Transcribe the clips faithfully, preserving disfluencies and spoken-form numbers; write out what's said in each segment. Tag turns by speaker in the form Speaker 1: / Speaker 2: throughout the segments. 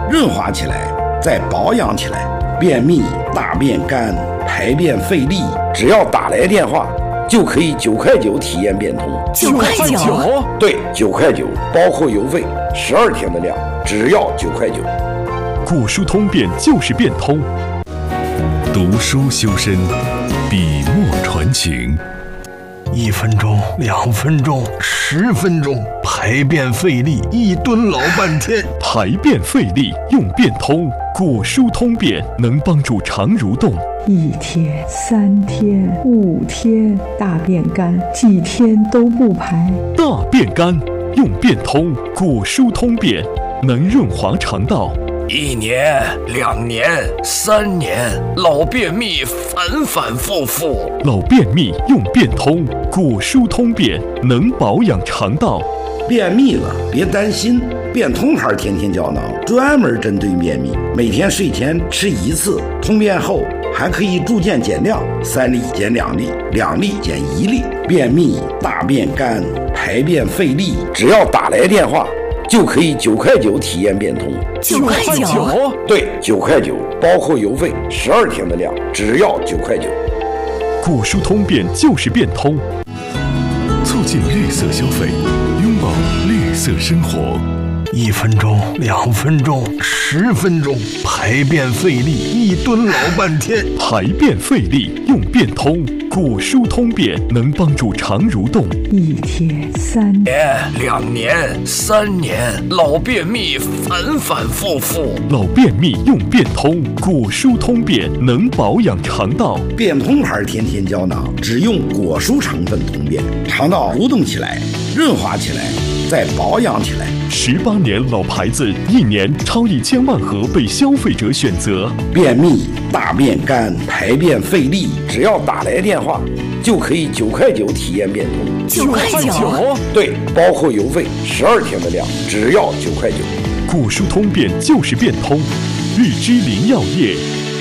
Speaker 1: 润滑起来，再保养起来。便秘、大便干、排便费力，只要打来电话，就可以九块九体验变通。
Speaker 2: 九块九？
Speaker 1: 对，九块九，包括邮费，十二天的量，只要九块九。
Speaker 3: 果蔬通便就是变通。读书修身，笔墨传情。
Speaker 4: 一分钟，两分钟，十分钟，排便费力，一蹲老半天。
Speaker 3: 排便费力用变通，果蔬通便能帮助肠蠕动。
Speaker 5: 一天、三天、五天，大便干，几天都不排。
Speaker 3: 大便干用变通，果蔬通便能润滑肠道。
Speaker 6: 一年、两年、三年，老便秘反反复复。
Speaker 3: 老便秘用变通，果蔬通便能保养肠道。
Speaker 1: 便秘了别担心，变通牌天天胶囊专门针对便秘，每天睡前吃一次，通便后还可以逐渐减量，三粒减两粒，两粒减一粒。便秘、大便干、排便费力，只要打来电话，就可以九块九体验变通。
Speaker 2: 九块九？
Speaker 1: 对，九块九，包括邮费，十二天的量，只要九块九。
Speaker 3: 果蔬通便就是变通，促进绿色消费，拥抱绿色生活。
Speaker 4: 一分钟，两分钟，十分钟，排便费力，一蹲老半天。
Speaker 3: 排便费力用变通，果蔬通便能帮助肠蠕动。
Speaker 5: 一天、三
Speaker 6: 年、两年、三年，老便秘反反复复。
Speaker 3: 老便秘用变通，果蔬通便能保养肠道。
Speaker 1: 变通牌天天胶囊只用果蔬成分通便，肠道蠕动起来，润滑起来，再保养起来。
Speaker 3: 十八年老牌子，一年超一千万盒被消费者选择。
Speaker 1: 便秘、大便干、排便费力，只要打来电话，就可以九块九体验变通。
Speaker 2: 九块九？
Speaker 1: 对，包括邮费，十二天的量，只要九块九。
Speaker 3: 果蔬通便就是变通，玉芝林药业。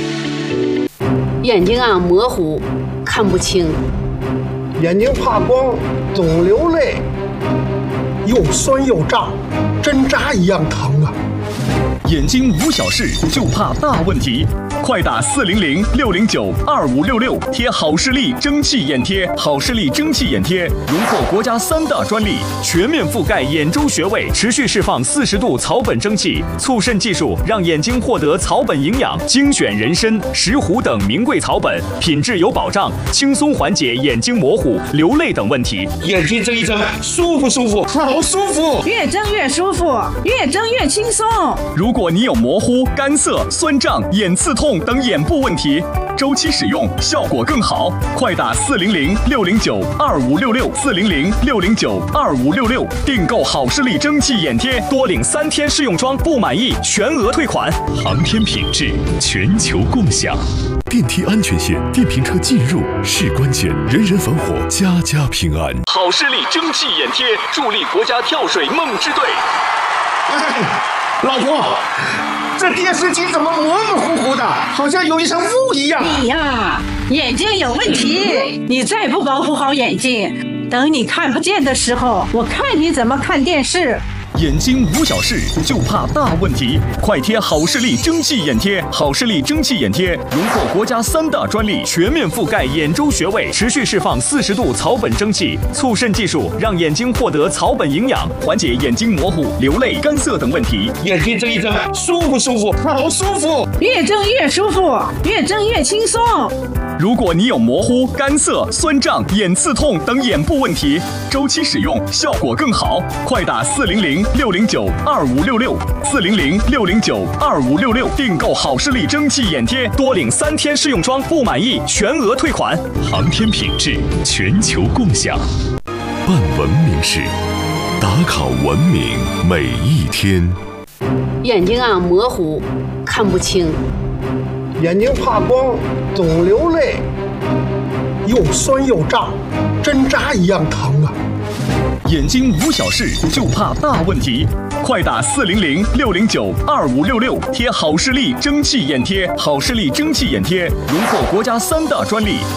Speaker 7: 眼睛啊模糊，看不清。
Speaker 8: 眼睛怕光，总流泪。又酸又胀，针扎一样疼啊！
Speaker 9: 眼睛无小事，就怕大问题。快打四零零六零九二五六六，贴好视力蒸汽眼贴。好视力蒸汽眼贴荣获国家三大专利，全面覆盖眼周穴位，持续释放四十度草本蒸汽，促渗技术让眼睛获得草本营养。精选人参、石斛等名贵草本，品质有保障，轻松缓解眼睛模糊、流泪等问题。
Speaker 8: 眼睛睁一睁，舒服舒服，好舒服，
Speaker 10: 越睁越舒服，越睁越轻松。
Speaker 9: 如果你有模糊、干涩、酸胀、眼刺痛等眼部问题，周期使用效果更好。快打四零零六零九二五六六，四零零六零九二五六六，订购好视力蒸汽眼贴，多领三天试用装，不满意全额退款。
Speaker 3: 航天品质，全球共享。电梯安全线，电瓶车进入是关键，人人防火，家家平安。
Speaker 9: 好视力蒸汽眼贴，助力国家跳水梦之队。
Speaker 8: 哎，老婆，这电视机怎么模模糊糊的，好像有一层雾一样？
Speaker 10: 你呀，眼睛有问题，你再不保护好眼睛，等你看不见的时候，我看你怎么看电视。
Speaker 9: 眼睛无小事，就怕大问题。快贴好视力蒸汽眼贴，好视力蒸汽眼贴荣获国家三大专利，全面覆盖眼周穴位，持续释放四十度草本蒸汽，促渗技术让眼睛获得草本营养，缓解眼睛模糊、流泪、干涩等问题。
Speaker 8: 眼睛睁一睁，舒服舒服，好舒服，
Speaker 10: 越睁越舒服，越睁越轻松。
Speaker 9: 如果你有模糊、干涩、酸胀、眼刺痛等眼部问题，周期使用效果更好。快打四零零六零九二五六六，四零零六零九二五六六，订购好视力蒸汽眼贴，多领三天试用装，不满意全额退款。
Speaker 3: 航天品质，全球共享。办文明事，打卡文明每一天。
Speaker 7: 眼睛啊模糊，看不清。
Speaker 8: 眼睛怕光，总流泪，又酸又胀，针扎一样疼啊！
Speaker 9: 眼睛无小事，就怕大问题。快打四零零六零九二五六六，贴好视力蒸汽眼贴。好视力蒸汽眼贴荣获国家三大专利，